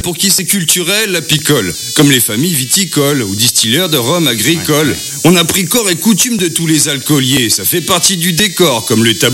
pour qui c'est culturel, la picole. Comme les familles viticoles ou distilleurs de rhum agricole. On a pris corps et coutume de tous les alcooliers. Ça fait partie du décor, comme le tabou